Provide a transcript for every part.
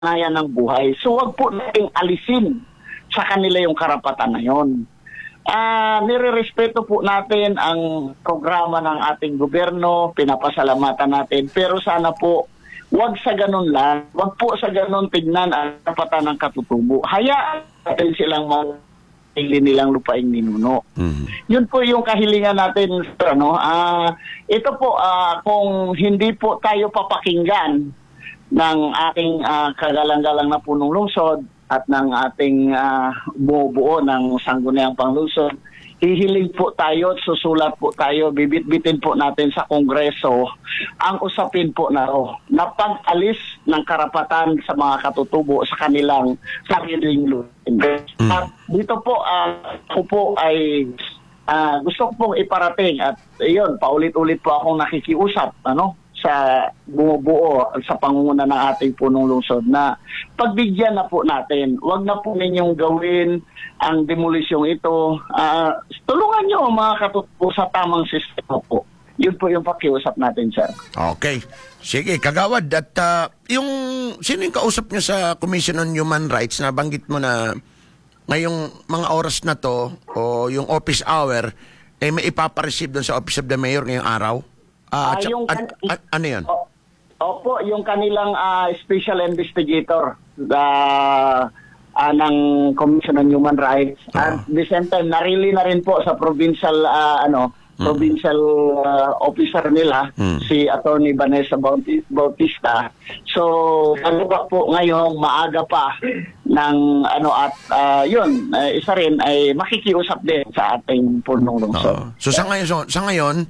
kanayan ng buhay. So wag po nating alisin sa kanila yung karapatan na yun. Nirerespeto po natin ang programa ng ating gobyerno, pinapasalamatan natin, pero sana po wag sa ganun lang, wag po sa ganun tignan ang karapatan ng katutubo. Hayaan natin silang nilang lupaing ninuno. Yun po yung kahilingan natin, sir, no? Ito po, kung hindi po tayo papakinggan ng ating kagalang-galang na punong lungsod at ng ating buo-buo ng sangguniang panglungsod, hihiling po tayo, susulat po tayo, bibit-bitin po natin sa Kongreso ang usapin po na pag-alis ng karapatan sa mga katutubo sa kanilang sariling lupain. At dito po, ako po ay gusto ko pong iparating at yun, paulit-ulit po akong nakikiusap sa bumubuo sa pangunguna ng ating punong lungsod na pagbigyan na po natin. Huwag na po ninyong gawin ang demolisyong ito. Tulungan nyo mga katutubo sa tamang sistema po. Yun po yung pakiusap natin, sir. Okay. Sige, Kagawad. At sino yung kausap nyo sa Commission on Human Rights na banggit mo na ngayong mga oras na to o yung office hour may ipapareceive doon sa Office of the Mayor ngayong araw? Ano yan? Opo, yung kanilang special investigator ng Commission on Human Rights. At the same time, narili na rin po sa provincial provincial officer nila, si Attorney Vanessa Bautista. So, po ngayon, maaga pa ng yun, isa rin ay makikiusap din sa ating punong lungsod. So sa ngayon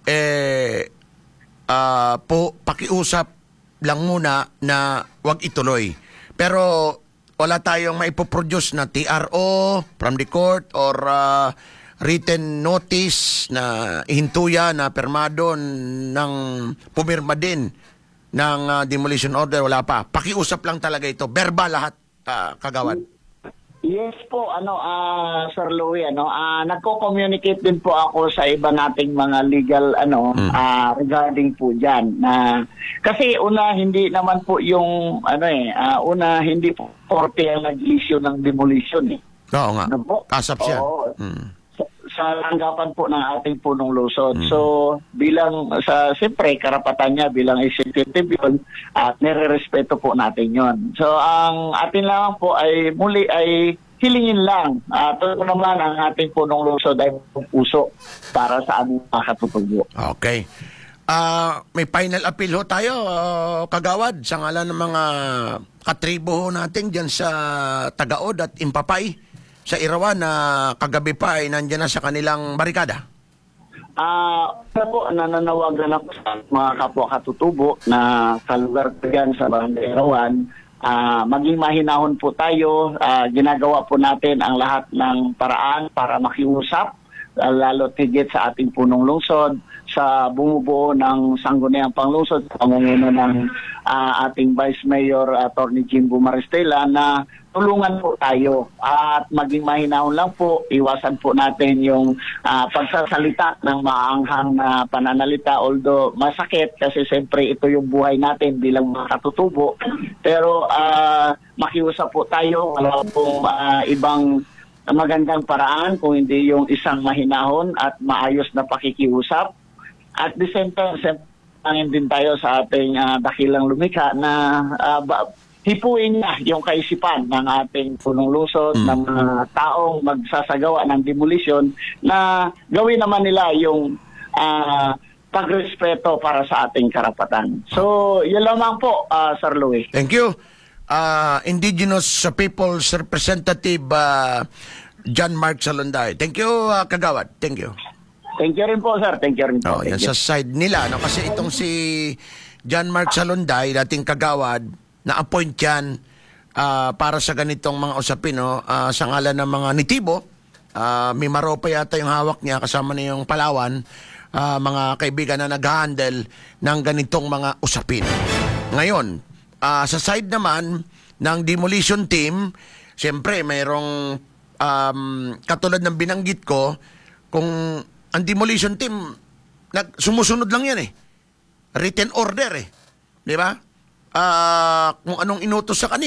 pakiusap lang muna na wag ituloy. Pero wala tayong maipoproduce na TRO from the court or written notice na ihintuya na permado ng pumirma din ng demolition order. Wala pa. Pakiusap lang talaga ito. Verbal lahat, Kagawad. Yes po, Sir Louie, nagko-communicate din po ako sa iba nating mga legal regarding po diyan. Kasi hindi naman po yung hindi po korte ang nag-issue ng demolition eh. Oo nga. Kasap siya. Sa tanggapan po ng ating punong lungsod. So, bilang siyempre, karapatan niya bilang executive yun at nire-respeto po natin yon. So, ang atin lang po ay muli ay hilingin lang. Ito naman ang ating punong lungsod ay puso para sa aming mga katutubo. Okay. May final appeal ho tayo, Kagawad, sa ngalan ng mga katribo natin dyan sa Tagaod at Impapay sa Irawan na kagabi pa ay nandiyan na sa kanilang barikada? Nananawagan ako sa mga kapwa katutubo na sa lugar dyan sa Barangay Irawan, maging mahinahon po tayo. Ginagawa po natin ang lahat ng paraan para makiusap, lalo tigit sa ating punong lungsod, sa bumubuo ng sangguniang panglungsod, sa pamumuno ng ating Vice Mayor Attorney Jimbo Maristela na tulungan po tayo at maging mahinahon lang po, iwasan po natin yung pagsasalita ng maanghang na pananalita, although masakit kasi siyempre ito yung buhay natin bilang mga katutubo, pero makiusap po tayo, wala pong ibang magandang paraan kung hindi yung isang mahinahon at maayos na pakikiusap. At the same time, tangin din tayo sa ating dakilang lumikha na hipuin niya yung kaisipan ng ating punong lungsod, ng mga taong magsasagawa ng demolition na gawin naman nila yung pagrespeto para sa ating karapatan. So, yun lamang po, Sir Louie. Thank you. Indigenous People's Representative John Mark Salonday. Thank you, Kagawad. Thank you. Thank you rin po, sir. Thank you rin po. Yan sa side nila. Kasi itong si John Mark Salonday, dating Kagawad, na-appoint yan para sa ganitong mga usapin. Sa ngalan ng mga nitibo, may Maropa yata yung hawak niya, kasama na yung Palawan, mga kaibigan na nag-handle ng ganitong mga usapin. Ngayon, sa side naman ng demolition team, siyempre mayroong katulad ng binanggit ko, kung ang demolition team sumusunod lang yan written order di ba? kung anong inutos sa kanila.